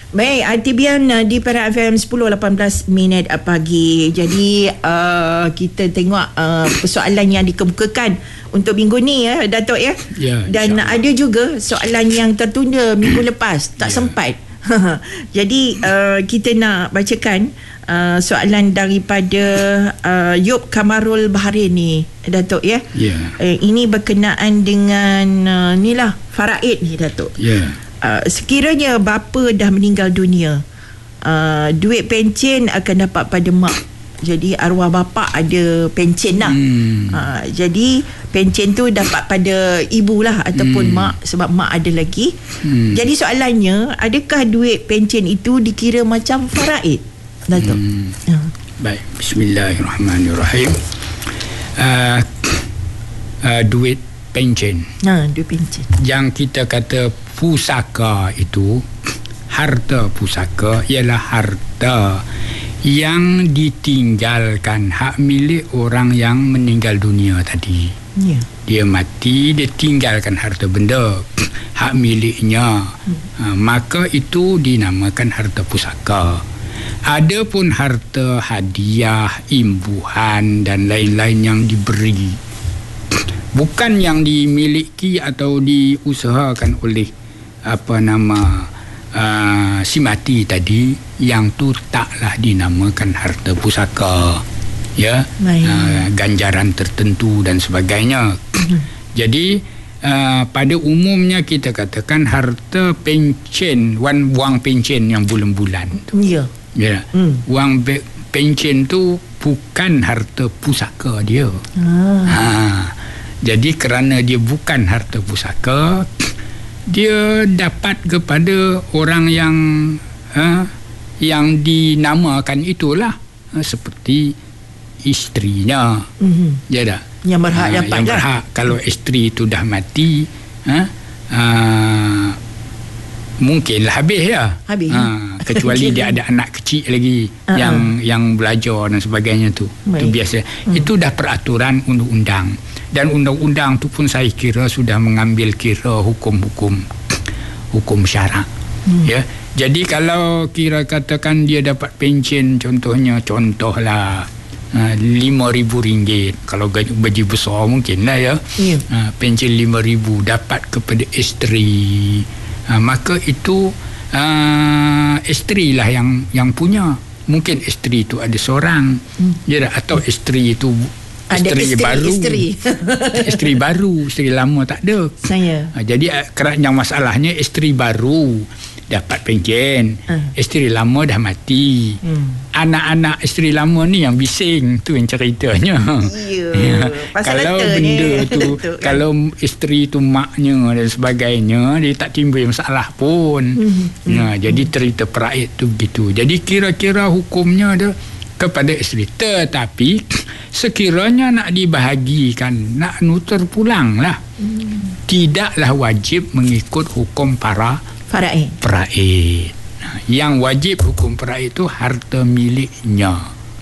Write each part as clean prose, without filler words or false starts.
Baik, Artibian di Perak FM 10.18 minit pagi. Jadi kita tengok persoalan yang dikemukakan untuk minggu ni ya, Datuk ya. Dan ada juga soalan yang tertunda minggu lepas, tak sempat. Jadi kita nak bacakan soalan daripada Yub Kamarul Baharin ni, Datuk ya. Ini berkenaan dengan inilah faraid ni, Datuk. Sekiranya bapa dah meninggal dunia, duit pencen akan dapat pada mak. Jadi arwah bapa ada pencen lah. Jadi pencen tu dapat pada ibu lah ataupun mak, sebab mak ada lagi. Jadi soalannya, adakah duit pencen itu dikira macam faraid, Datuk? Baik, bismillahirrahmanirrahim. Duit pencen. Duit pencen. Yang kita kata pusaka itu, harta pusaka ialah harta yang ditinggalkan, hak milik orang yang meninggal dunia tadi. Dia mati, dia tinggalkan harta benda, hak miliknya. Maka itu dinamakan harta pusaka. Adapun harta hadiah, imbuhan dan lain-lain yang diberi, bukan yang dimiliki atau diusahakan oleh si mati tadi, yang tu taklah dinamakan harta pusaka, ya. Ganjaran tertentu dan sebagainya. Jadi pada umumnya kita katakan harta pencen, wang pencen yang bulan-bulan tu. Wang pencen tu bukan harta pusaka dia. Jadi kerana dia bukan harta pusaka, dia dapat kepada orang yang dinamakan itulah, seperti isterinya. Ya tak? Yang berhak dapat yang berhak. Kalau isteri itu dah mati, mungkinlah habis ya. Kecuali dia ada anak kecil lagi yang belajar dan sebagainya tu. Itu biasa. Itu dah peraturan undang-undang. Dan undang-undang tu pun saya kira sudah mengambil kira hukum syarak. Ya. Jadi kalau kira katakan dia dapat pencen, contohlah RM5,000, kalau gaji besar mungkinlah ya. Pencen RM5,000 dapat kepada isteri, maka itu isteri lah yang punya. Mungkin isteri itu ada seorang, ya, atau isteri itu isteri baru, isteri lama tak ada. Jadi yang masalahnya isteri baru dapat pencen, isteri lama dah mati. Anak-anak isteri lama ni yang bising tu, yang ceritanya. Kalau benda tu kalau isteri tu maknya dan sebagainya, dia tak timbul masalah pun. Jadi cerita peraid tu begitu. Jadi kira-kira hukumnya ada kepada isteri. Tetapi sekiranya nak dibahagikan, nak nutur pulang lah, tidaklah wajib mengikut hukum para faraid. Yang wajib hukum faraid itu harta miliknya.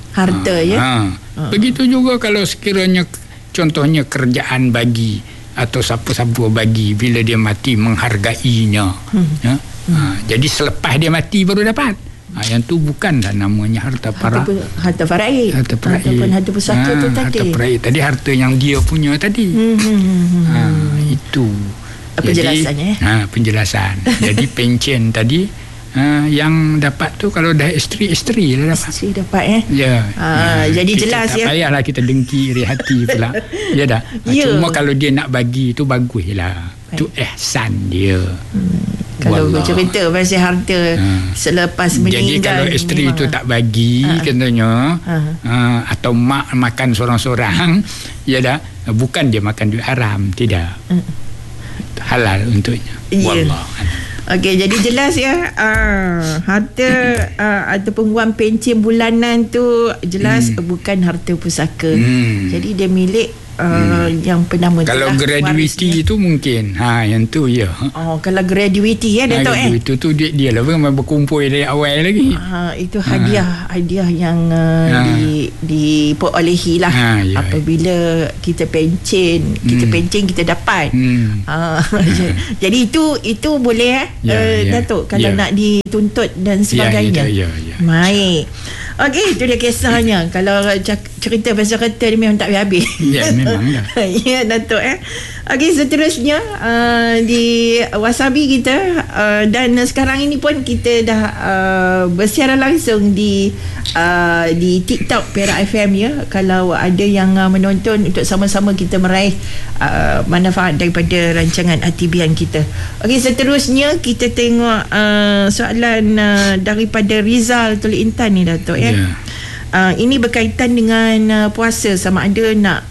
Begitu juga kalau sekiranya contohnya kerjaan bagi atau siapa-siapa bagi, bila dia mati menghargainya. Jadi selepas dia mati baru dapat. Yang tu bukanlah namanya harta faraid. Ataupun harta pusaka tu tadi. Harta faraid tadi, harta yang dia punya tadi. Itu penjelasannya. Penjelasan. Jadi pencen tadi, yang dapat tu kalau dah isteri lah dapat. Isteri dapat jadi kita jelas tak payahlah kita dengki iri hati pula. Ya dah. Cuma kalau dia nak bagi tu baguslah. Tu ihsan dia. Kalau cerita pasal harta selepas meninggal. Jadi kalau isteri tu tak bagi, katanya, atau mak makan sorang-sorang, ya dah, bukan dia makan duit haram, tidak. Halal untuknya. Wallah. Okey, jadi jelas ya, harta ataupun wang pencen bulanan tu jelas bukan harta pusaka. Jadi dia milik yang penama kalau graduity itu mungkin yang tu ya. Kalau graduity Datuk itu tu dia lah memang berkumpul dari awal lagi. Itu hadiah yang diperolehi lah apabila kita pencen kita dapat. Jadi itu boleh Datuk kalau nak dituntut dan sebagainya. Baik. Okey, itu dia kisahnya. Kalau cerita pasal kereta ni memang tak habis. Ya, memang lah. Ya, Datuk Okey, seterusnya di Wasabi kita dan sekarang ini pun kita dah bersiaran langsung di TikTok Perak FM ya. Kalau ada yang menonton untuk sama-sama kita meraih manfaat daripada rancangan RTBN kita. Okey, seterusnya kita tengok soalan daripada Rizal Tuli Intan ni, Datuk ya. Ini berkaitan dengan puasa, sama ada nak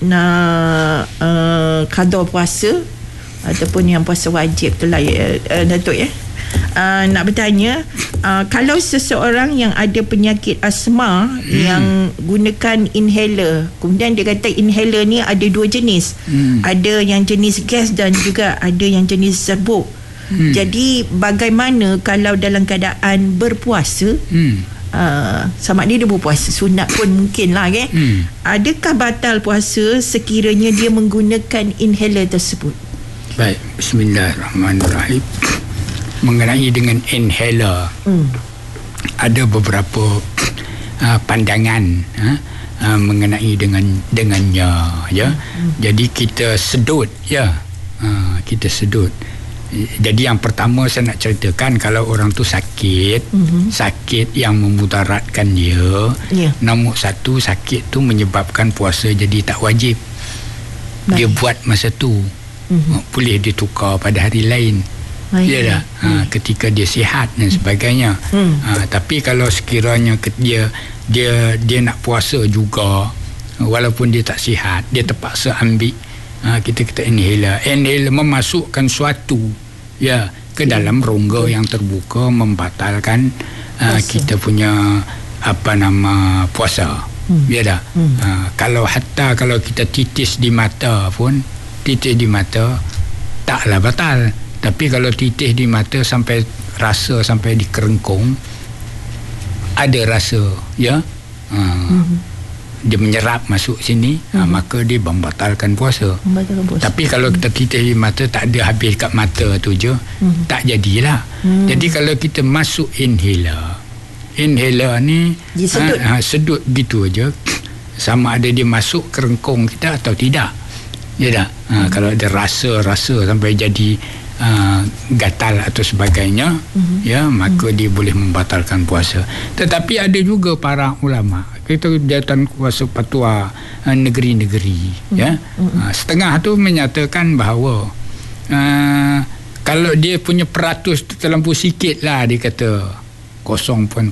qada puasa ataupun yang puasa wajib tu lah Datuk ya. Nak bertanya, kalau seseorang yang ada penyakit asma yang gunakan inhaler, kemudian dia kata inhaler ni ada dua jenis, ada yang jenis gas dan juga ada yang jenis serbuk. Jadi bagaimana kalau dalam keadaan berpuasa, sama dia berpuasa sunat pun mungkin lah adakah batal puasa sekiranya dia menggunakan inhaler tersebut? Baik, bismillahirrahmanirrahim. Mengenai dengan inhaler, ada beberapa pandangan mengenai dengannya ya. Jadi kita sedut kita sedut. Jadi yang pertama saya nak ceritakan, kalau orang tu sakit yang memudaratkan dia, nombor satu, sakit tu menyebabkan puasa jadi tak wajib. Dia buat masa tu, boleh ditukar pada hari lain. Ya dah, ketika dia sihat dan sebagainya. Tapi kalau sekiranya dia nak puasa juga walaupun dia tak sihat, dia terpaksa ambil kita inhaler memasukkan suatu ke dalam rongga yang terbuka, membatalkan kita punya puasa. Ya dah. Kalau kita titis di mata pun, taklah batal. Tapi kalau titis di mata sampai di kerengkung, ada rasa dia menyerap masuk sini, maka dia membatalkan puasa. Tapi kalau kita titis di mata, tak ada habis kat mata tu je, tak jadilah. Jadi kalau kita masuk inhaler ni sedut gitu aja, sama ada dia masuk kerengkung kita atau tidak. Ya tak? Kalau ada rasa sampai jadi gatal atau sebagainya, maka dia boleh membatalkan puasa. Tetapi ada juga para ulama, kita jawatan kuasa fatwa negeri-negeri, setengah tu menyatakan bahawa kalau dia punya peratus terlampau sikit lah, dia kata 0.0000000,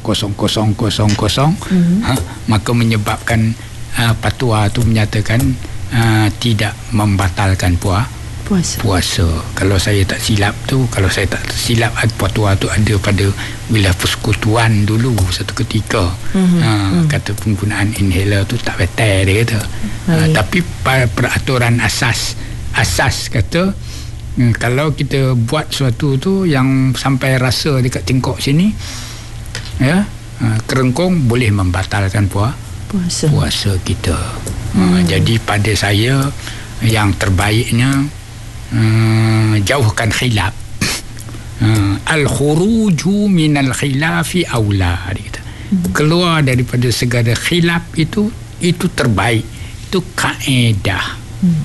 maka menyebabkan fatwa tu menyatakan tidak membatalkan puasa. Kalau saya tak silap fatwa tu ada pada wilayah persekutuan dulu satu ketika. Kata penggunaan inhaler tu tak betul, dia kata. Tapi peraturan asas kata, kalau kita buat sesuatu tu yang sampai rasa dekat tengkok sini, kerengkung, boleh membatalkan puasa kita. Jadi pada saya yang terbaiknya jauhkan khilaf. Al-khuruju minal khilafi awla, dia kata. Keluar daripada segala khilaf itu terbaik, itu kaedah.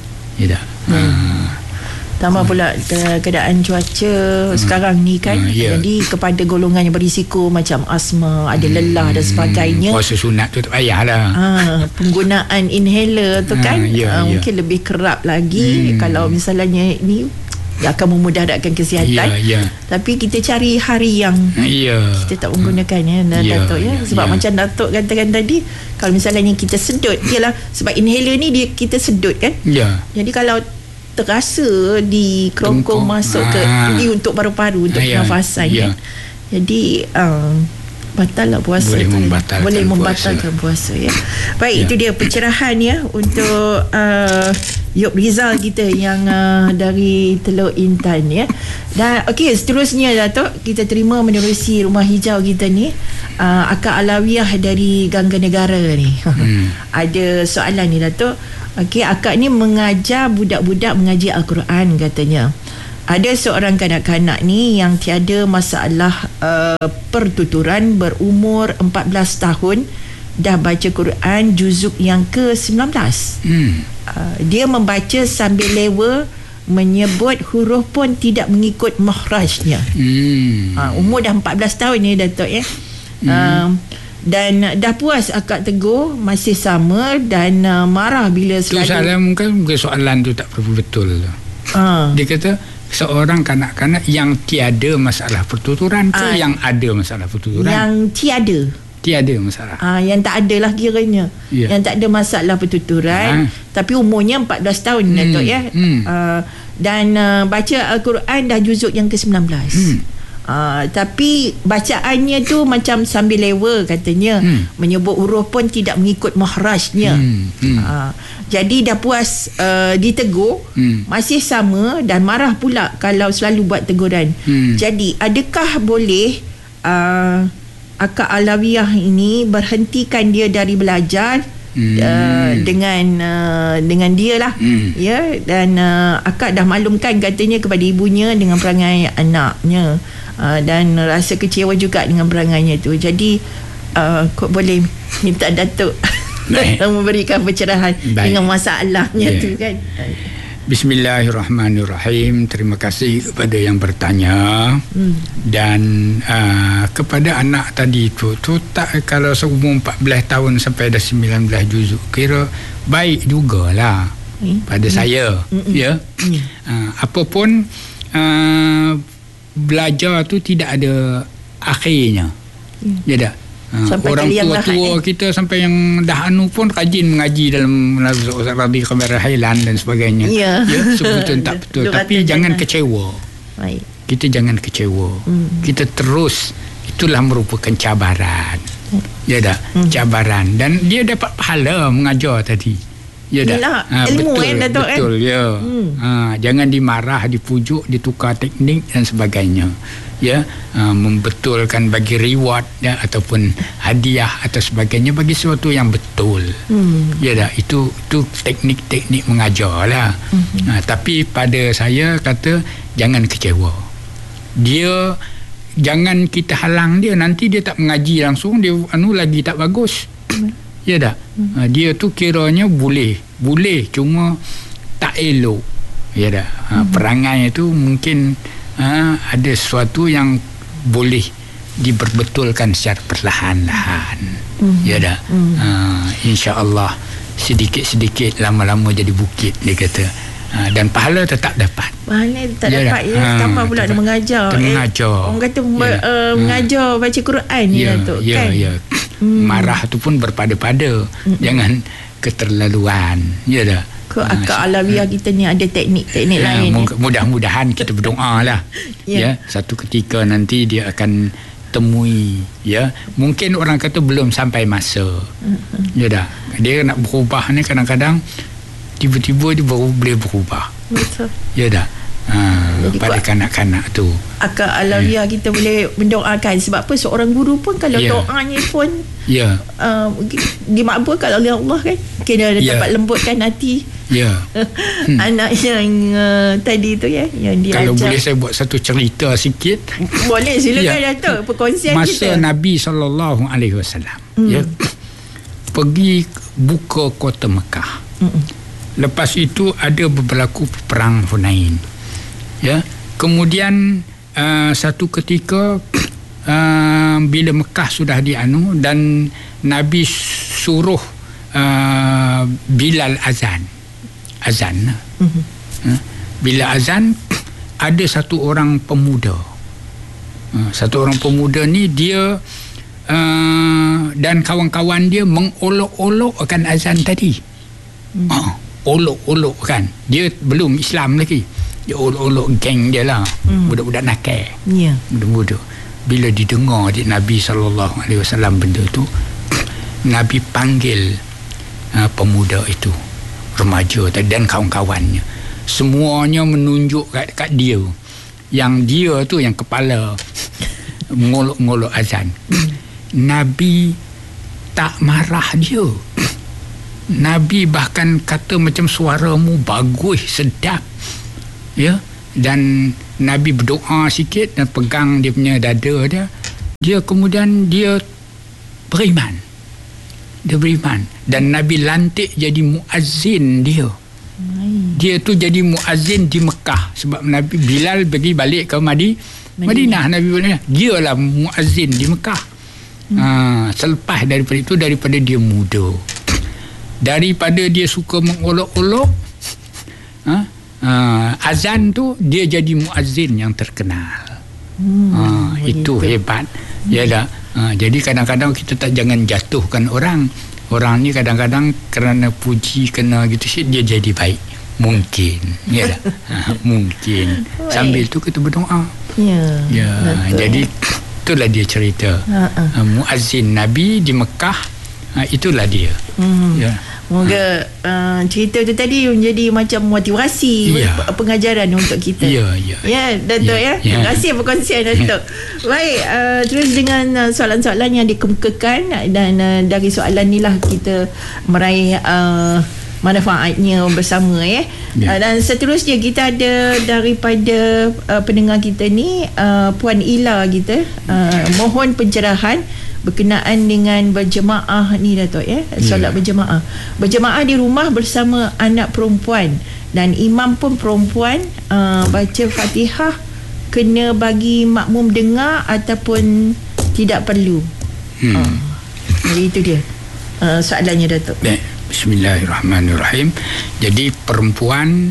Tambah pula keadaan cuaca sekarang ni kan, jadi kepada golongan yang berisiko macam asma, ada lelah dan sebagainya, puasa sunat tu tak payahlah. Penggunaan inhaler tu kan mungkin lebih kerap lagi. Kalau misalnya ni akan memudaratkan kesihatan, tapi kita cari hari yang kita tak menggunakan Datuk sebab macam Datuk katakan tadi, kalau misalnya kita sedut, ialah sebab inhaler ni kita sedut kan, jadi kalau terasa di kerongkong masuk ke ini untuk paru-paru, untuk pernafasan kan? Jadi batal lah puasa. Boleh membatalkan puasa ya. Baik, itu dia pencerahan ya untuk Yop Rizal kita yang dari Teluk Intan ya. Dan okey, seterusnya Datuk, kita terima menerusi Rumah Hijau kita ni, Akak Alawiyah dari Gangga Negara ni. Ada soalan ni Datuk. Okey, akak ni mengajar budak-budak mengaji Al-Quran katanya. Ada seorang kanak-kanak ni yang tiada masalah pertuturan, berumur 14 tahun, dah baca Quran juzuk yang ke-19. Dia membaca sambil lewa, menyebut huruf pun tidak mengikut makhrajnya. Umur dah 14 tahun ni Datuk ya. Dan dah puas akak tegur, masih sama, dan marah bila selalu. Tu salah, mungkin soalan tu tak betul. Dia kata seorang kanak-kanak yang tiada masalah pertuturan ke yang ada masalah pertuturan? Yang tiada masalah. Yang tak ada lah kiranya. Yang tak ada masalah pertuturan, tapi umurnya 14 tahun Datuk ya. Dan baca Al-Quran dah juzuk yang ke-19. Tapi bacaannya tu macam sambil lewa katanya. Menyebut huruf pun tidak mengikut makhrajnya. Jadi dah puas ditegur, masih sama, dan marah pula kalau selalu buat teguran. Jadi adakah boleh Akak Alawiyah ini berhentikan dia dari belajar dengan dia lah ya. Dan akak dah maklumkan katanya kepada ibunya dengan perangai anaknya, dan rasa kecewa juga dengan perangainya tu. Jadi kau boleh minta Datuk memberikan pencerahan dengan masalahnya tu kan. Bismillahirrahmanirrahim. Terima kasih kepada yang bertanya. Dan kepada anak tadi tu tak, kalau seumur 14 tahun sampai dah 19 juzuk, kira baik jugalah pada saya ya. Apapun belajar tu tidak ada akhirnya. Ya dah. Orang tua-tua kita sampai yang dah anu pun rajin mengaji dalam Ustaz Rabi Khabar Hailan dan sebagainya. Ya, sebetulnya tak betul. Tapi jangan kecewa. Baik. Kita jangan kecewa. Kita terus, itulah merupakan cabaran. Ya dah, cabaran, dan dia dapat pahala mengajar tadi. Ya dah. Ilmu Datuk betul ya. Jangan dimarah, dipujuk, ditukar teknik dan sebagainya. Ya, membetulkan, bagi reward ya, ataupun hadiah atau sebagainya, bagi sesuatu yang betul. Ya dah, itu teknik-teknik mengajar lah. Tapi pada saya kata jangan kecewa. Dia jangan kita halang dia, nanti dia tak mengaji langsung, dia lagi tak bagus. Ya dah. Dia tu kiranya boleh cuma tak elok. Ya dah. Perangai itu mungkin ada sesuatu yang boleh diperbetulkan secara perlahan-lahan. Ya dah. Insya-Allah sedikit-sedikit, lama-lama jadi bukit, dia kata. Dan pahala tetap dapat. Pahala tetap dapat ya. Tambah pula dia mengajar. Orang kata mengajar baca Quran ni Datuk kan. Ya. Marah tu pun berpada-pada. Jangan keterlaluan. Ya dah. Akak Alawiyah kita ni ada teknik-teknik lain. Mudah-mudahan kita berdoa lah. Ya, satu ketika nanti dia akan temui. Ya, mungkin orang kata belum sampai masa. Ya dah. Dia nak berubah ni kadang-kadang tiba-tiba dia baru boleh berubah. Betul. Ya dah. Pada kanak-kanak tu Akak Alawiyah kita boleh mendoakan. Sebab apa, seorang guru pun kalau doanya pun dimakbulkan oleh Allah kan. Kena dapat lembutkan hati anak yang tadi tu ya, yang dia kalau ajar. Boleh saya buat satu cerita sikit? Boleh, silakan Datuk, perkongsian masa kita. Nabi SAW pergi buka kota Mekah. Lepas itu ada berlaku perang Hunain. Ya, kemudian satu ketika bila Mekah sudah dianu dan Nabi suruh Bilal azan. Bila azan, ada satu orang pemuda. Satu orang pemuda ni dia dan kawan-kawan dia mengolok-olokkan azan tadi. Olok-olok kan. Dia belum Islam lagi. Dia olok-olok geng dia lah. Budak-budak nakal. Budak-budak. bila didengar di Nabi SAW benda tu, Nabi panggil pemuda itu, remaja dan kawan-kawannya, semuanya menunjuk kat dia, yang dia tu yang kepala ngolok-ngolok azan. Nabi tak marah dia. Nabi bahkan kata macam suaramu bagus, sedap, ya. Dan Nabi berdoa sikit dan pegang dia punya dada dia kemudian dia beriman. Dan Nabi lantik jadi muazzin dia. Dia tu jadi muazzin di Mekah, sebab Nabi Bilal pergi balik ke Madinah. Nabi bilang dia lah muazzin di Mekah. Selepas daripada itu, daripada dia muda, daripada dia suka mengolok-olok azan tu, dia jadi muazzin yang terkenal. Itu hebat. Yalah. Jadi kadang-kadang kita jangan jatuhkan orang ni. Kadang-kadang kerana puji, kena gitu, dia jadi baik. Mungkin. Yalah. Mungkin. Sambil tu kita berdoa. Ya. Jadi itulah dia cerita. Muazzin Nabi di Mekah, itulah dia. Ya. Moga cerita tu tadi menjadi macam motivasi, pengajaran untuk kita. Ya, Datuk ya. Terima kasih perkongsian Datuk. Baik, terus dengan soalan-soalan yang dikemukakan, dan dari soalan ni lah kita meraih manfaatnya bersama ya. Dan seterusnya kita ada daripada pendengar kita ni, Puan Ila kita, mohon pencerahan berkenaan dengan berjemaah ni Datuk ya. Solat berjemaah di rumah bersama anak perempuan, dan imam pun perempuan, baca Fatihah kena bagi makmum dengar ataupun tidak perlu? Jadi itu dia soalannya Datuk. Bismillahirrahmanirrahim. Jadi perempuan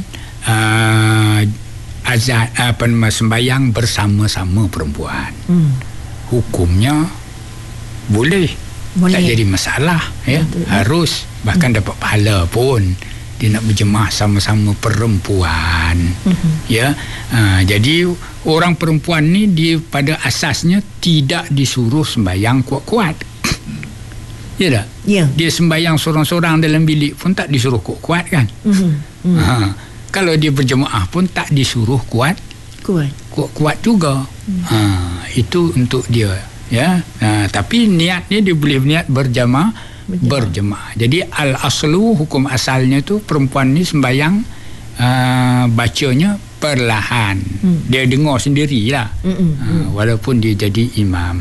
azan sembahyang bersama-sama perempuan, hukumnya boleh. Tak jadi masalah ya. Harus, bahkan dapat pahala pun dia nak berjemaah sama-sama perempuan. Ya. Jadi orang perempuan ni, dia pada asasnya tidak disuruh sembahyang kuat-kuat. Ya tak? Dia sembahyang sorang-sorang dalam bilik pun tak disuruh kuat-kuat kan. Kalau dia berjemaah pun tak disuruh kuat-kuat juga. Itu untuk dia ya. Tapi niatnya dia boleh niat berjemaah. Jadi al-aslu, hukum asalnya tu perempuan ni sembahyang bacanya perlahan. Dia dengar sendirilah. Walaupun dia jadi imam.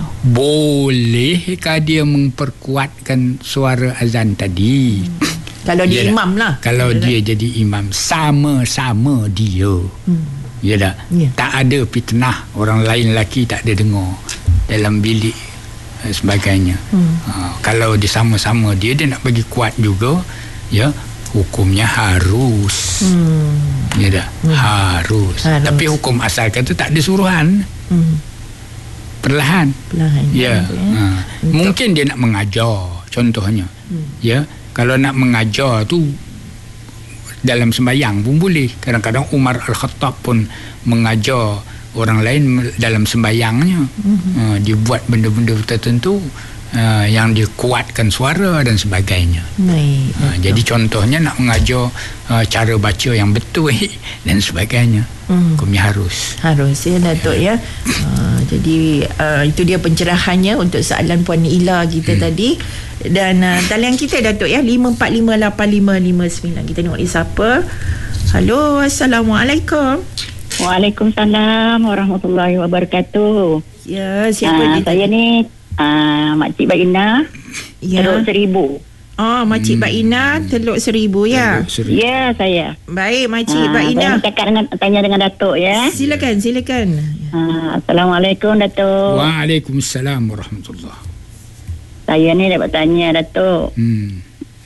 Bolehkah dia memperkuatkan suara azan tadi? Kalau dia imam lah. Kalau dia jadi imam, sama-sama dia. Ya tak? Tak ada fitnah orang lain lelaki tak ada dengar dalam bilik sebagainya. Kalau dia sama-sama dia nak bagi kuat juga, ya, hukumnya harus. Ya tak? Harus. Tapi hukum asal kata tak ada suruhan. Perlahan. Ya. Mungkin dia nak mengajar, contohnya. Ya, kalau nak mengajar tu dalam sembahyang pun boleh. Kadang-kadang Umar Al-Khattab pun mengajar orang lain dalam sembahyangnya. Dia buat benda-benda tertentu yang dia kuatkan suara dan sebagainya. Jadi contohnya nak mengajar cara baca yang betul dan sebagainya. Hukumnya harus ya Datuk ya. Jadi itu dia pencerahannya untuk soalan Puan Ila kita tadi. Dan talian kita Datuk ya, 5458559. Kita tengok ni siapa. Halo, Assalamualaikum. Waalaikumsalam warahmatullahi wabarakatuh. Ya, siapa ni? Saya ni Makcik Baina, Teluk Seribu. Oh, Makcik Baina, Teluk Seribu ya. Ya, saya. Baik, Makcik Baina. Saya tanya dengan Datuk ya. Silakan. Assalamualaikum Datuk. Waalaikumsalam warahmatullahi. Saya ni dapat tanya Datuk.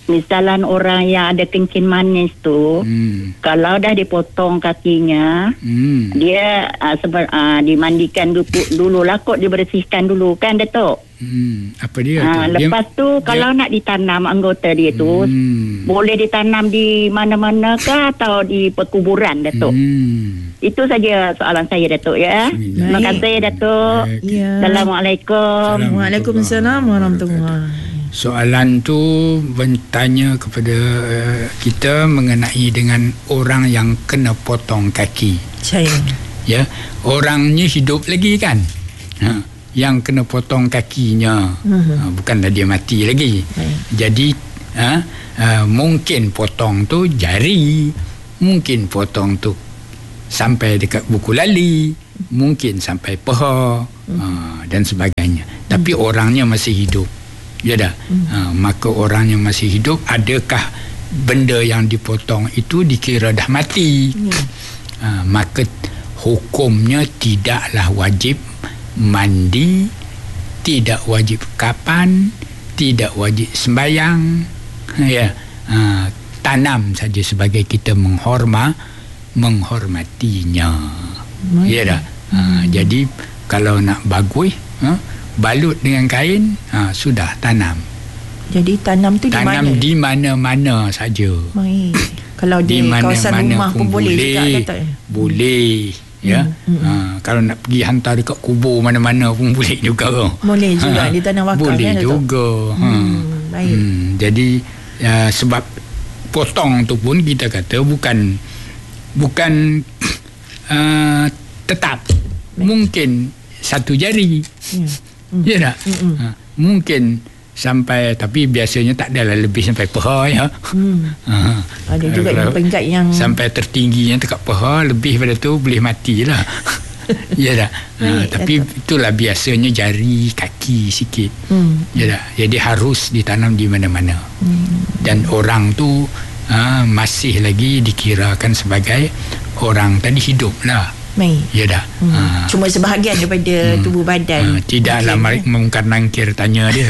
misalnya orang yang ada kencing manis tu, kalau dah dipotong kakinya, dia dimandikan dulu lah, kot dibersihkan dulu kan, Datuk. Apa dia? Lepas tu kalau nak ditanam anggota dia tu, boleh ditanam di mana-mana ke atau di perkuburan, Datuk? Itu saja soalan saya, Datuk, ya. Terima kasih, Datuk. Assalamualaikum. Waalaikumsalam warahmatullahi. Soalan tu bertanya kepada kita mengenai dengan orang yang kena potong kaki. Saya. Ya, orangnya hidup lagi kan? Yang kena potong kakinya, bukanlah dia mati lagi. Jadi mungkin potong tu jari, mungkin potong tu sampai dekat buku lali, mungkin sampai paha, dan sebagainya. Tapi orangnya masih hidup. Ya dah. Maka orang yang masih hidup, adakah benda yang dipotong itu dikira dah mati? Maka hukumnya tidaklah wajib mandi, tidak wajib kapan, tidak wajib sembahyang. Ya. Tanam saja sebagai kita menghormatinya. Ya dah. Jadi kalau nak bagus, balut dengan kain, sudah tanam. Jadi tanam tu tanam di mana-mana saja. Kalau di kawasan rumah pun boleh juga, boleh. Ya. Kalau nak pergi hantar dekat kubur mana-mana pun boleh juga. Boleh juga ditanam wakaf. Boleh kan, juga. Baik. Jadi sebab potong tu pun kita kata bukan tetap. Mungkin satu jari. Ya tak? Mungkin sampai, tapi biasanya tak adalah lebih sampai paha, ya. Ada juga yang peringkat yang sampai tertingginya dekat paha, lebih pada tu boleh mati lah. Ya tak? Tapi itulah biasanya jari, kaki sikit. Ya tak? Jadi harus ditanam di mana-mana. Dan orang tu masih lagi dikirakan sebagai orang tadi hidup lah. Ya dah. Cuma sebahagian daripada tubuh badan. Tidaklah mengungkar nangkir tanya dia.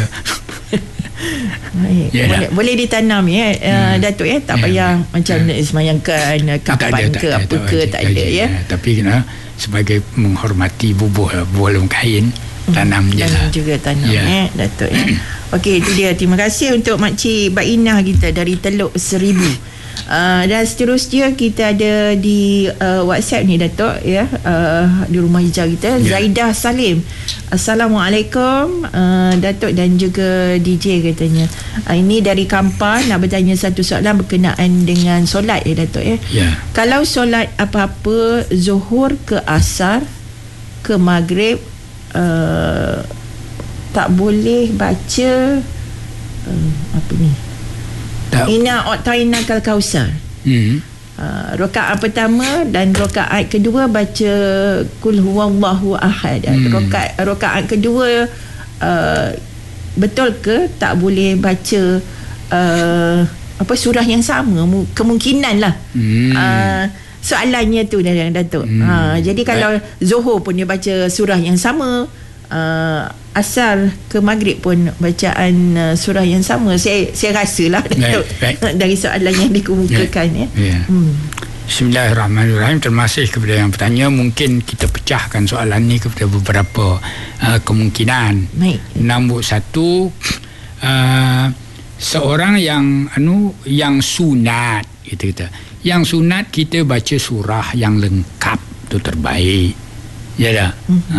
Ya, boleh ditanam, ya, Datuk, ya. Tak payah macam nak semayangkan kapan ke apa ke, tak ada, ya. Tapi kena sebagai menghormati bubuh lem kain, tanam je lah. Juga tanam, ya, Datuk, ya. Okey, itu dia. Terima kasih untuk Makcik Bainah kita dari Teluk Seribu. Dan seterusnya kita ada di WhatsApp ni, Datuk, ya, di rumah hijau kita, Zaidah Salim. Assalamualaikum, Datuk dan juga DJ katanya. Ini dari Kampan, nak bertanya satu soalan berkenaan dengan solat, ya, Datuk, ya. Kalau solat apa-apa, Zuhur ke Asar ke Maghrib, tak boleh baca apa ni, Inna a'taina kal kausar. Rakaat pertama dan rakaat kedua baca Qul huwallahu ahad. Rakaat kedua betul ke tak boleh baca surah yang sama? Kemungkinan lah. Soalannya tu, Datuk. Jadi kalau Zuhur pun dia baca surah yang sama, Asar ke Maghrib pun bacaan surah yang sama. Saya rasalah, Datuk, dari soalan yang dikemukakan, ya. Bismillahirrahmanirrahim. Terima kasih kepada yang bertanya. Mungkin kita pecahkan soalan ni kepada beberapa kemungkinan. Nombor satu, seorang yang sunat, kita yang sunat, kita baca surah yang lengkap tu terbaik, ya dah.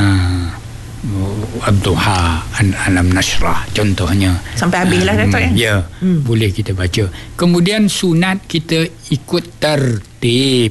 Ad-Duha, Alam Nashrah contohnya sampai habis lah, Datuk, ya. Boleh kita baca. Kemudian sunat kita ikut tertib.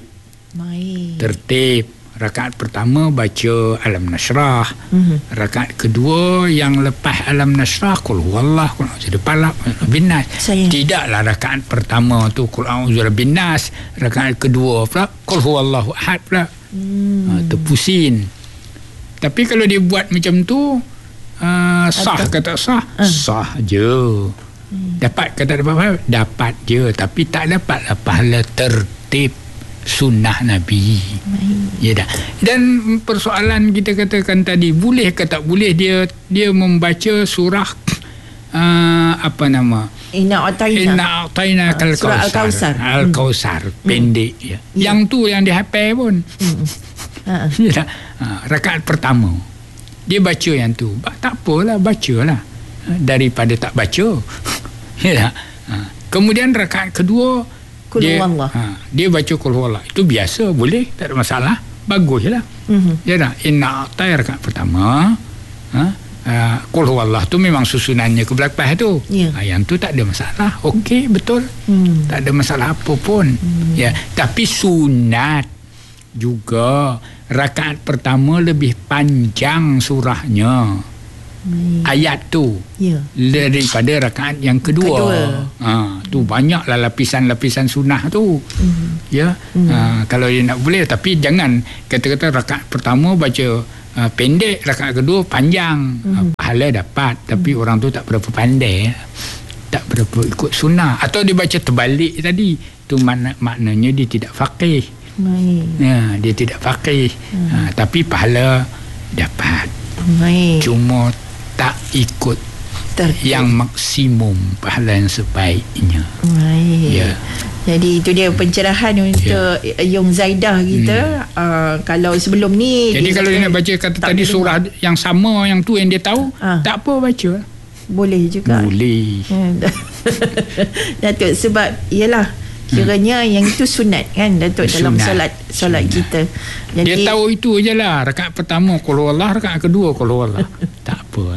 Rakaat pertama baca Alam Nashrah, rakaat kedua yang lepas Alam Nashrah Qul huwallah, Qul a'udzu binnas. Tidaklah rakaat pertama tu Qul a'udzu binnas, rakaat kedua pula Qul huwallahu ahad pula. Terpusing. Tapi kalau dia buat macam tu, sah ke tak sah? Sah je. Dapat ke tak dapat? Dapat je. Tapi tak dapatlah pahala tertib sunnah Nabi. Ya dah. Dan persoalan kita katakan tadi, boleh ke tak boleh dia membaca surah apa nama? Inna A'taina Al-Kausar. Al-Kausar pendek ya. Yang tu yang dihafal pun. Ya. Rakaat pertama dia baca yang tu. Tak apalah, bacalah daripada tak baca. Ya. Kemudian rakaat kedua dia baca Qul huwallah. Itu biasa, boleh, tak ada masalah. Baguslah. Ya dah. Inna A'taina rakaat pertama. Qul huwallah tu memang susunannya ke belakang tu. Yang tu tak ada masalah. Okey, betul. Tak ada masalah apa pun. Ya, tapi sunat juga rakaat pertama lebih panjang surahnya. Ayat tu daripada rakaat yang kedua. Tu banyaklah lapisan-lapisan sunnah tu. Ya. Kalau dia nak boleh, tapi jangan kata-kata rakaat pertama baca pendek, rakaat kedua panjang. Pahala dapat, tapi orang tu tak berapa pandai, tak berapa ikut sunnah, atau dia baca terbalik tadi. Tu maknanya dia tidak faqih. Ya, dia tidak faqih. Tapi pahala dapat. Cuma tak ikut yang maksimum pahala yang sebaiknya. Ya. Jadi itu dia pencerahan untuk Yung Zaidah kita. Kalau sebelum ni, jadi kalau dia nak baca kata tadi surah yang sama, yang tu yang dia tahu, tak apa baca. Boleh juga. Boleh. Datuk, sebab ialah kiranya yang itu sunat kan Datuk, dalam solat kita. Jadi dia tahu itu je lah. Rakaat pertama Qul huwallah, rakaat kedua Qul huwallah. Tak apa.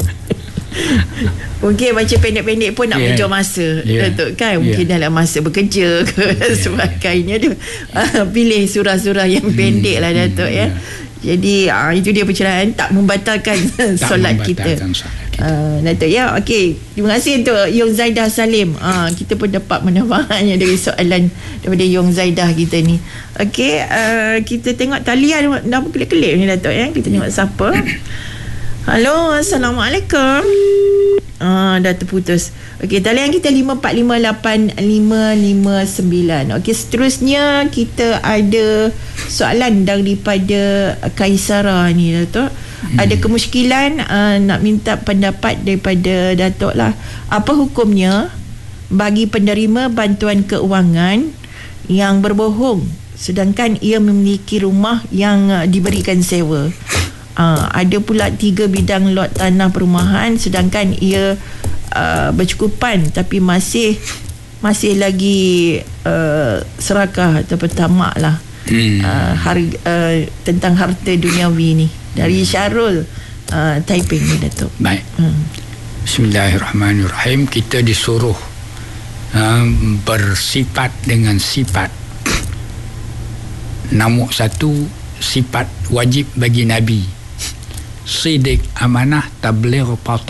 Mungkin baca pendek-pendek pun nak menjual masa, Datuk kan. Mungkin dalam masa bekerja ke sebagainya dia pilih surah-surah yang pendek lah, Datuk ya. Jadi itu dia pencerahan, tak membatalkan solat kita. Datuk ya. Okey, terima kasih untuk Yung Zaidah Salim. Kita pun dapat manfaatnya dari soalan daripada Yung Zaidah kita ni. Okey, kita tengok talian dah berkelip-kelip ni, Datuk ya. Kita tengok siapa. Halo, Assalamualaikum. Dah terputus. Okey, talian kita 54585559. Okey, seterusnya kita ada soalan daripada Kaisara ni, Datuk. Ada kemusykilan, nak minta pendapat daripada Datuk lah. Apa hukumnya bagi penerima bantuan keuangan yang berbohong sedangkan ia memiliki rumah yang diberikan sewa? Ada pula 3 bidang lot tanah perumahan sedangkan ia bercukupan, tapi masih lagi serakah atau tamak lah. Tentang harta duniawi ni. Dari Syarul Taiping ni, Datuk. Baik. Bismillahirrahmanirrahim. Kita disuruh bersifat dengan sifat. Nombor 1, sifat wajib bagi Nabi: sidik, amanah, tabligh,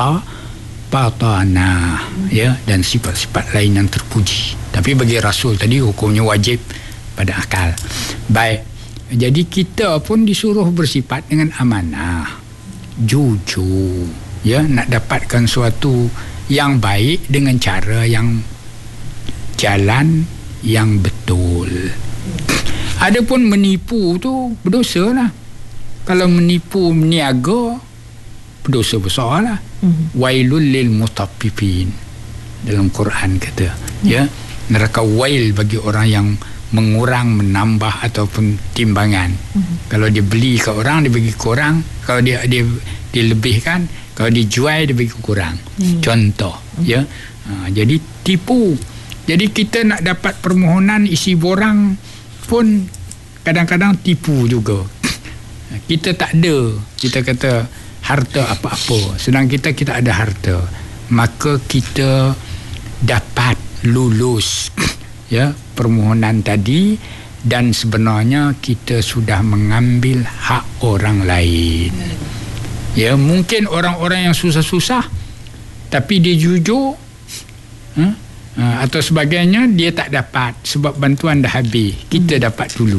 patana, ya, dan sifat-sifat lain yang terpuji. Tapi bagi Rasul tadi hukumnya wajib pada akal. Baik, jadi kita pun disuruh bersifat dengan amanah, jujur, ya, nak dapatkan suatu yang baik dengan cara yang jalan yang betul. Adapun menipu tu berdosa lah. Kalau menipu, meniaga, berdosa besar lah. Wailul lil mutaffifin, dalam Quran kata, ya, neraka wail bagi orang yang mengurang, menambah ataupun timbangan. Kalau dia beli ke orang, dia bagi kurang. Kalau dia lebihkan, kalau dia jual, dia bagi kurang. Contoh, ya. Jadi tipu. Jadi kita nak dapat permohonan isi borang pun kadang-kadang tipu juga. Kita tak ada, kita kata harta apa-apa, sedang kita ada harta, maka kita dapat lulus, ya, permohonan tadi, dan sebenarnya kita sudah mengambil hak orang lain. Ya, mungkin orang-orang yang susah-susah tapi dia jujur, atau sebagainya, dia tak dapat sebab bantuan dah habis, kita dapat dulu.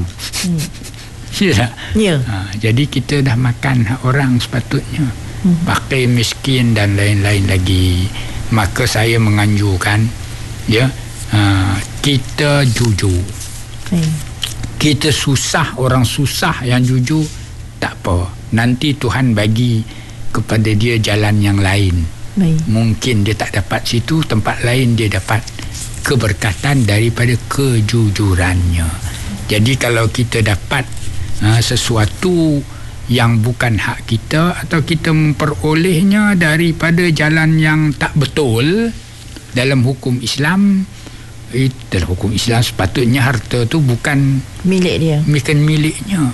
Ya. Jadi kita dah makan hak orang sepatutnya. Pakai miskin dan lain-lain lagi. Maka saya menganjurkan, ya, kita jujur. Kita susah, orang susah yang jujur, tak apa, nanti Tuhan bagi kepada dia jalan yang lain. Mungkin dia tak dapat situ, tempat lain dia dapat keberkatan daripada kejujurannya. Jadi kalau kita dapat sesuatu yang bukan hak kita, atau kita memperolehnya daripada jalan yang tak betul, dalam hukum Islam, sepatutnya harta tu bukan milik dia, bukan miliknya.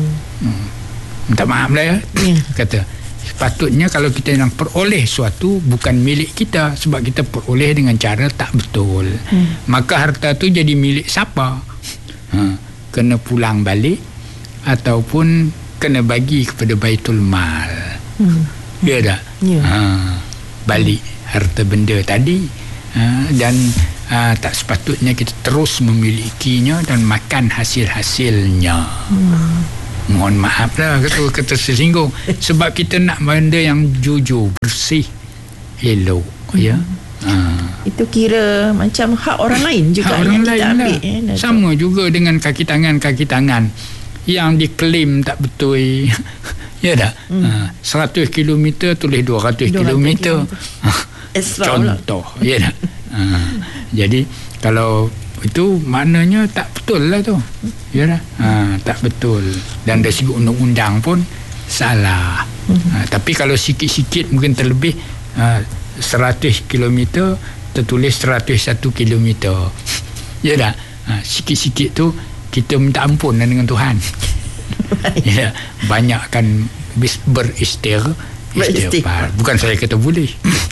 Minta maaf lah ya. Kata sepatutnya kalau kita nak peroleh suatu bukan milik kita, sebab kita peroleh dengan cara tak betul, maka harta tu jadi milik siapa? Kena pulang balik ataupun kena bagi kepada Baitul Mal. Ya tak? Balik harta benda tadi. Dan tak sepatutnya kita terus memilikinya dan makan hasil-hasilnya. Mohon maaf lah kata tersinggung, sebab kita nak benda yang jujur, bersih, elok. Ya. Itu kira macam hak orang lain juga, hak orang lain kita ambil, lah. Sama juga dengan kaki tangan yang diklaim tak betul. Ya tak? 100 km tulis 200 km. Contoh. Ya tak? Jadi kalau itu maknanya tak betul lah tu. Ya tak? Tak betul. Dan dari segi undang-undang pun salah. Tapi kalau sikit-sikit mungkin terlebih, 100 km tertulis 101 km. Ya tak? Sikit-sikit tu kita minta ampun dengan Tuhan. Ya, banyakkan beristighfar. Bukan saya kata boleh.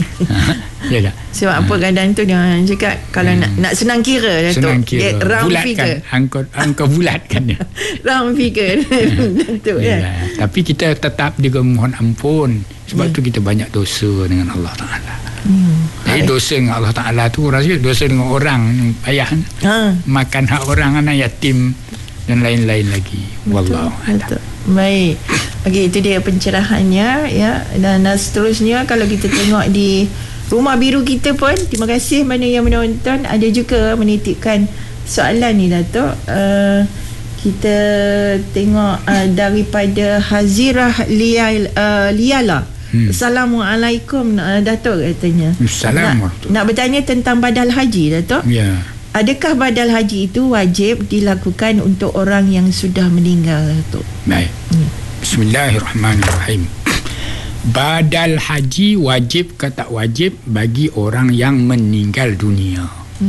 Ya tak? Sebab apa kadang tu dia cakap kalau nak senang kira, senang kira, round bulatkan, figure, angka bulatkan dia. Round figure. Betul ya. Tapi kita tetap juga mohon ampun, sebab tu kita banyak dosa dengan Allah Ta'ala. Jadi dosa dengan Allah Ta'ala tu rasa dosa dengan orang yang payah makan hak orang, anak yatim dan lain-lain lagi. Wallahu a'lam. Baik. Okey, itu dia pencerahannya ya. Dan seterusnya kalau kita tengok di Rumah Biru kita pun, terima kasih mana yang menonton, ada juga menitipkan soalan ni Datuk. Kita tengok daripada Hazirah Liala. Assalamualaikum Datuk, katanya. Assalamualaikum. Nak bertanya tentang badal haji Datuk. Ya. Adakah badal haji itu wajib dilakukan untuk orang yang sudah meninggal Datuk? Baik. Bismillahirrahmanirrahim. Badal haji wajib ke tak wajib bagi orang yang meninggal dunia?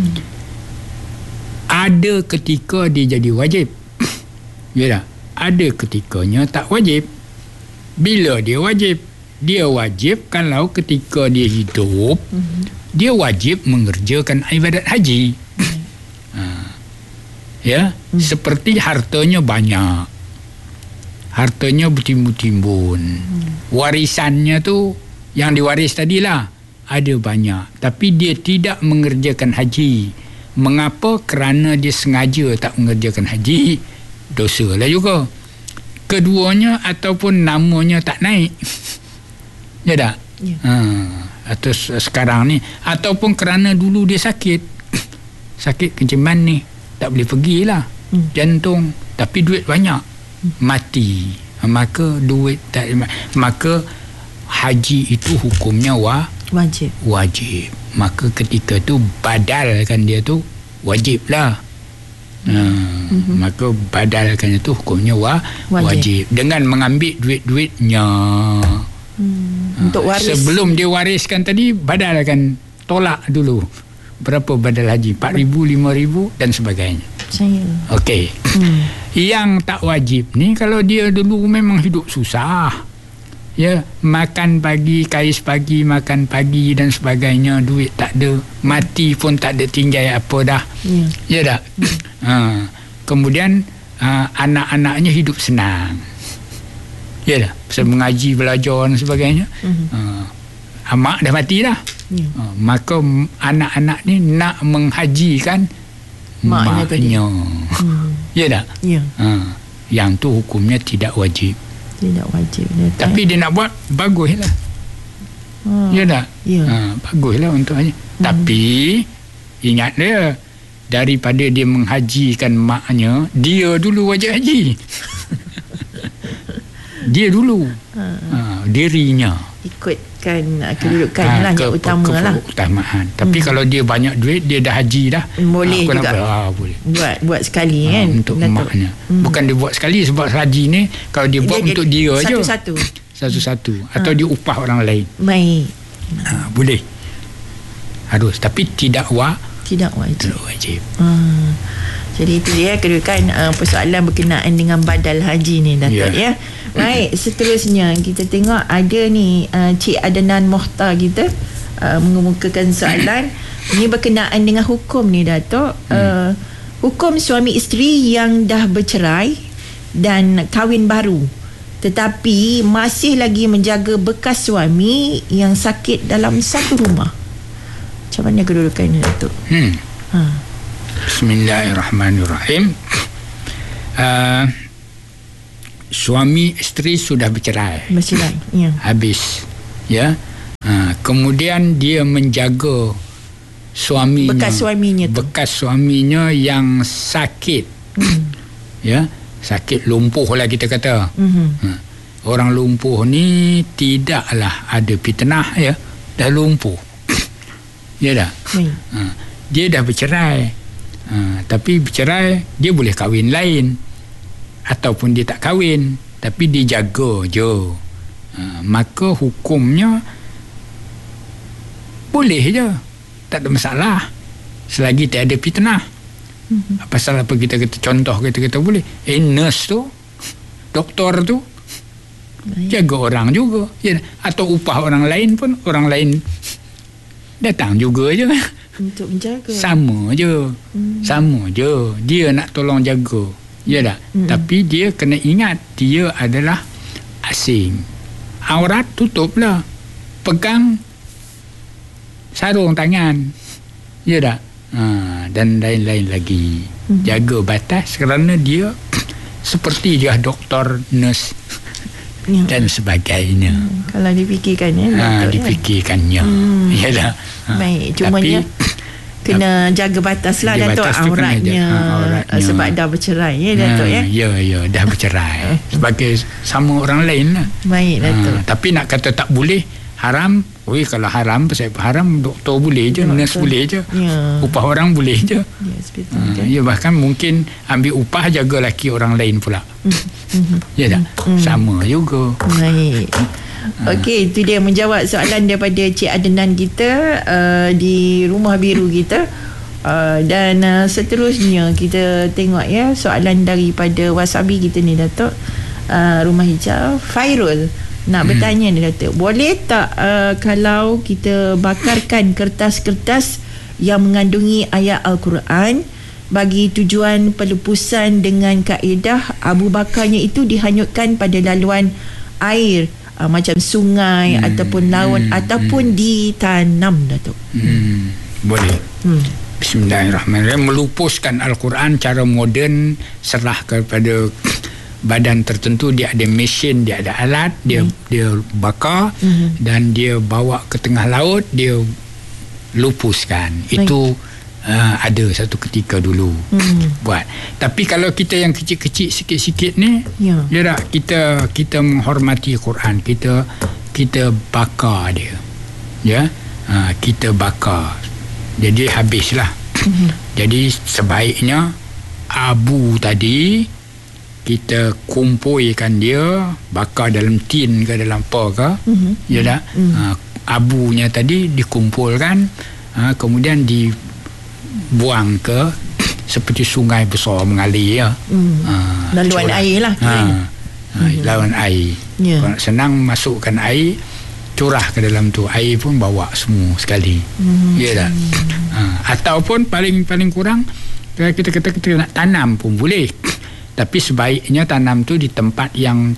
Ada ketika dia jadi wajib. Ya tak? Ada ketikanya tak wajib. Bila dia wajib? Dia wajib kalau ketika dia hidup, dia wajib mengerjakan ibadat haji. Ya, seperti hartanya banyak, hartanya bertimbun-timbun, warisannya tu yang diwaris tadilah ada banyak, tapi dia tidak mengerjakan haji. Mengapa? Kerana dia sengaja tak mengerjakan haji, dosa lah juga. Keduanya ataupun namanya tak naik. Ya tak? Ya. Atau sekarang ni, ataupun kerana dulu dia sakit kencing ni, tak boleh pergilah, jantung, tapi duit banyak, mati, maka duit tak, maka haji itu hukumnya wajib. Maka ketika tu badalkan dia tu wajiblah. Maka badalkan itu hukumnya wajib dengan mengambil duit-duitnya. Untuk waris. Sebelum dia wariskan tadi, badalkan, tolak dulu berapa badal haji, 4,000, 5,000 dan sebagainya. Okey. Yang tak wajib ni kalau dia dulu memang hidup susah, ya, makan pagi, kais pagi, makan pagi dan sebagainya, duit tak ada, mati pun tak ada tinggal apa dah. Ya tak? Kemudian anak-anaknya hidup senang. Ya tak? Pasal mengaji, belajar dan sebagainya. Mak dah mati dah. Maka anak-anak ni nak menghajikan maknya. Ya tak? Ya. Yang tu hukumnya tidak wajib. Tapi dia nak buat, baguslah. Ya tak? Ya. Baguslah untuk haji. Tapi ingat dia, daripada dia menghajikan maknya, dia dulu wajib haji. Dia dulu dirinya menyebabkan kedudukan lah yang utama lah. Utamaan. Tapi kalau dia banyak duit, dia dah haji dah, boleh juga boleh buat sekali kan, untuk emaknya. Bukan dia buat sekali, sebab haji ni kalau dia buat untuk dia je satu-satu atau dia upah orang lain. Baik. Boleh, harus, tapi tidak wajib. Jadi itu dia kedudukan persoalan berkenaan dengan badal haji ni, Datuk, ya. Baik, seterusnya kita tengok ada ni Cik Adnan Mohtar kita mengemukakan soalan ini berkenaan dengan hukum ni, Datuk. Hukum suami isteri yang dah bercerai dan kahwin baru tetapi masih lagi menjaga bekas suami yang sakit dalam satu rumah. Macam mana kedudukannya, Datuk? Bismillahirrahmanirrahim. Suami isteri sudah bercerai, ya. Habis, ya. Kemudian dia menjaga bekas suaminya yang sakit, ya, sakit lumpuh lah kita kata. Orang lumpuh ni tidaklah ada fitnah, ya, dah lumpuh, ya dah. Dia dah bercerai. Tapi bercerai, dia boleh kahwin lain ataupun dia tak kahwin, tapi dia jaga je. Maka hukumnya boleh je, tak ada masalah selagi tak ada fitnah. Pasal apa kita kata, contoh kita kata boleh, nurse tu, doktor tu jaga orang juga, ya, atau upah orang lain pun, orang lain datang juga je untuk menjaga. Sama je dia nak tolong jaga, ya tak? Tapi dia kena ingat dia adalah asing. Aurat tutuplah, pegang sarung tangan, ya tak? Dan lain-lain lagi. Jaga batas, kerana dia seperti dia doktor, nurse, dan sebagainya. Kalau dipikirkannya, dipikirkannya, ya tak? Baik, cuma dia kena jaga batas lah, Datuk, auratnya, sebab dah bercerai, ya, Datuk, ya. Ya, dah bercerai sebagai sama orang lain lah. Baik, Datuk. Tapi nak kata tak boleh, haram. Kalau haram, pasal haram, doktor boleh je, nurse boleh je, upah orang boleh je. Ya, bahkan mungkin ambil upah jaga laki orang lain pula. Ya tak? Sama juga. Baik. Okey, itu dia menjawab soalan daripada Cik Adnan kita di Rumah Biru kita. Dan seterusnya kita tengok, ya, soalan daripada Wasabi kita ni, Datuk. Rumah Hijau Fairul nak bertanya ni, Datuk, boleh tak kalau kita bakarkan kertas-kertas yang mengandungi ayat Al-Quran bagi tujuan pelepusan dengan kaedah Abu Bakarnya itu dihanyutkan pada laluan air, macam sungai ataupun laut ataupun ditanam, Datuk? Boleh. Bismillahirrahmanirrahim. Melupuskan Al-Quran cara moden, serah kepada badan tertentu. Dia ada mesin, dia ada alat, dia bakar dan dia bawa ke tengah laut, dia lupuskan. Itu ada satu ketika dulu buat. Tapi kalau kita yang kecil-kecil sikit-sikit ni, ya, kita menghormati Quran, kita bakar dia, ya. Kita bakar, jadi habislah. Jadi sebaiknya abu tadi kita kumpulkan dia, bakar dalam tin ke dalam apa ke, ya tak? Abunya tadi dikumpulkan, kemudian dibuang ke seperti sungai besar mengalir, ya. Laluan air lah, laluan air. Kalau nak senang, masukkan air, curah ke dalam tu, air pun bawa semua sekali, ya tak? Ataupun paling kurang kita nak tanam pun boleh, tapi sebaiknya tanam tu di tempat yang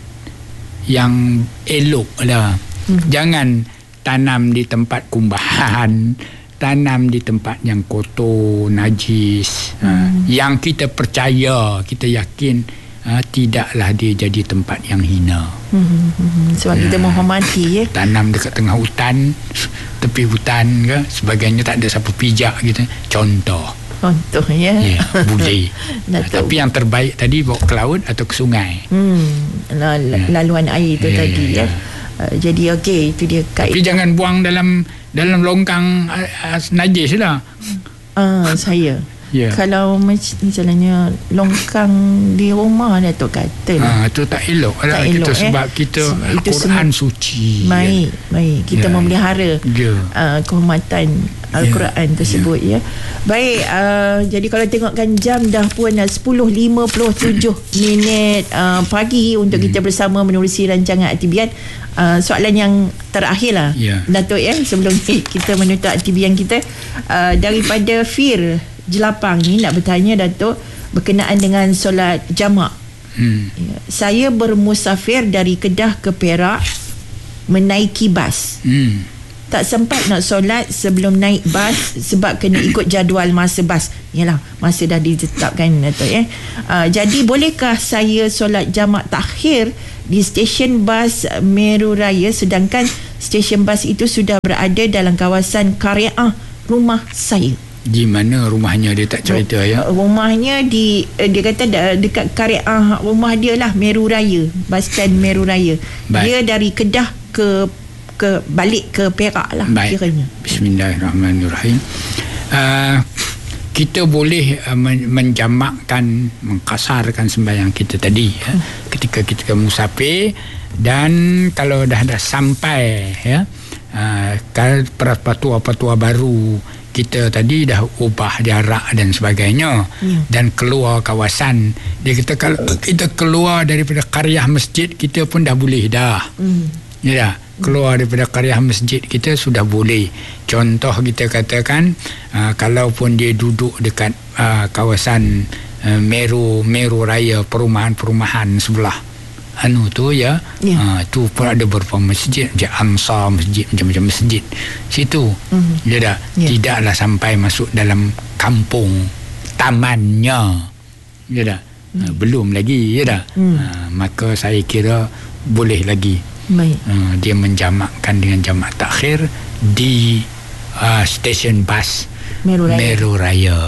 elok lah. Jangan tanam di tempat kumbahan, tanam di tempat yang kotor, najis, yang kita percaya, kita yakin tidaklah dia jadi tempat yang hina. Sebab kita menghormati, ya. Tanam dekat tengah hutan, tepi hutan ke sebagainya, tak ada siapa pijak gitu, contohnya, ya, boleh. Tapi yang terbaik tadi bawa ke laut atau ke sungai, laluan air itu tadi, ya. Jadi okey, itu dia kaedah. Tapi jangan buang dalam longkang najis lah. Saya kalau misalnya longkang di rumah Datuk kata itu tak elok lah. Kita sebab kita Al-Quran suci. Baik kita memelihara kehormatan Al-Quran tersebut Baik, jadi kalau tengokkan jam dah pun 10.57 minit pagi untuk kita bersama menerusi rancangan Aktivian. Soalan yang terakhir lah Datuk sebelum kita menutup Aktivian kita, daripada Fir Jelapang ni nak bertanya Datuk berkenaan dengan solat jamak. Saya bermusafir dari Kedah ke Perak menaiki bas. Tak sempat nak solat sebelum naik bas sebab kena ikut jadual masa bas. Yalah, masa dah ditetapkan Datuk jadi bolehkah saya solat jamak takhir di stesen bas Meru Raya sedangkan stesen bas itu sudah berada dalam kawasan Karya'ah rumah saya? Di mana rumahnya dia tak cerita rumahnya dia kata dekat Karya'ah rumah dia lah, Meru Raya, bas stand Meru Raya. Dia dari Kedah ke balik ke Perak lah kiranya. Bismillahirrahmanirrahim. Kita boleh menjamakkan, mengkasarkan sembahyang kita tadi ketika kita musafir, dan kalau dah sampai patua baru kita tadi dah ubah jarak dan sebagainya dan keluar kawasan, dia kata kalau kita keluar daripada qaryah masjid kita pun dah boleh dah. Keluar daripada qaryah masjid kita sudah boleh. Contoh kita katakan kalaupun dia duduk dekat kawasan Meru Raya, perumahan sebelah tu tu pun ada beberapa masjid Ansar, masjid macam-macam masjid situ. Tidaklah sampai masuk dalam kampung tamannya belum lagi maka saya kira boleh lagi dia menjamakkan dengan jamak takhir di stesen bas Meru Raya.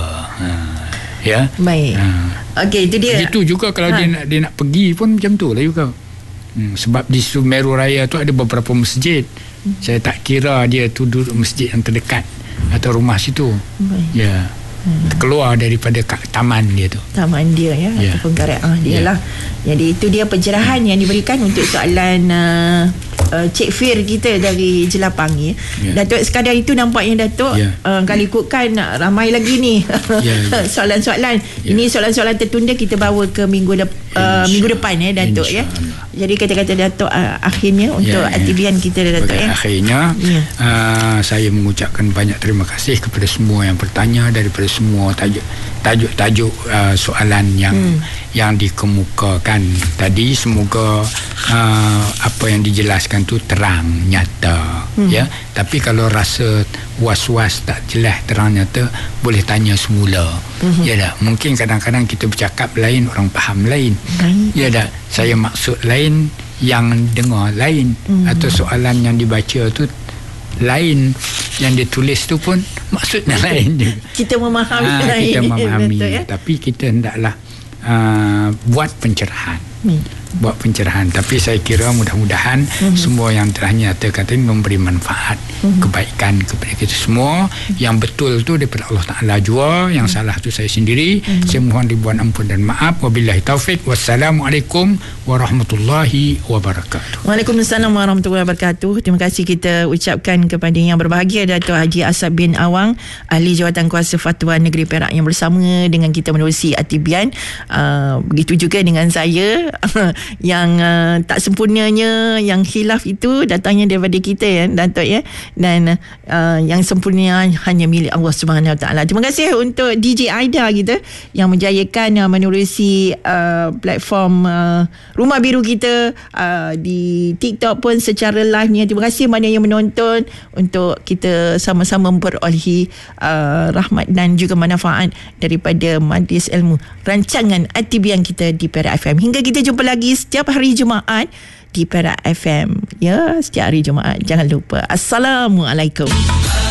Baik. Okey, itu dia. Itu juga kalau dia nak pergi pun macam tu lah juga. Sebab di Meru Raya tu ada beberapa masjid. Saya tak kira dia tu duduk masjid yang terdekat atau rumah situ. Keluar daripada taman dia tu. Taman dia ataupun Karya'ah dia lah. Jadi itu dia pencerahan yang diberikan untuk soalan Cik Fir kita dari Jelapang ni. Datuk, sekadar itu nampaknya Datuk kalau ikutkan ramai lagi ni soalan-soalan. Ini soalan-soalan tertunda kita bawa ke minggu depan Datuk Jadi kata-kata Datuk akhirnya untuk aktivian kita Datuk akhirnya saya mengucapkan banyak terima kasih kepada semua yang bertanya daripada semua tajuk soalan yang dikemukakan tadi. Semoga apa yang dijelaskan tu terang nyata tapi kalau rasa was-was tak jelas terang nyata boleh tanya semula. Mungkin kadang-kadang kita bercakap lain, orang faham lain. Saya maksud lain, yang dengar lain, atau soalan yang dibaca tu lain, yang ditulis tu pun maksudnya lain juga. Kita memahami kita memahami tapi kita hendaklah buat pencerahan. Tapi saya kira mudah-mudahan semua yang telah nyatakan tadi memberi manfaat, kebaikan kepada kita semua. Yang betul tu daripada Allah Ta'ala jua, yang salah tu saya sendiri. Saya mohon ribuan ampun dan maaf. Wabillahi taufik. Wassalamualaikum warahmatullahi wabarakatuh. Waalaikumsalam warahmatullahi wabarakatuh. Terima kasih kita ucapkan kepada yang berbahagia Datuk Haji Asad bin Awang, Ahli Jawatan Kuasa Fatwa Negeri Perak, yang bersama dengan kita menerusi Aktivian. Begitu juga dengan saya yang tak sempurnanya, yang khilaf itu datangnya daripada kita Datuk dan yang sempurna hanya milik Allah Subhanahu Wa Taala. Terima kasih untuk DJ Aida kita yang menjayakan menerusi platform Rumah Biru kita di TikTok pun secara live ni. Terima kasih mana yang menonton untuk kita sama-sama memperolehi rahmat dan juga manfaat daripada Majlis Ilmu rancangan Aktivian kita di Perak FM. Hingga kita jumpa lagi setiap hari Jumaat di Perak FM setiap hari Jumaat. Jangan lupa. Assalamualaikum.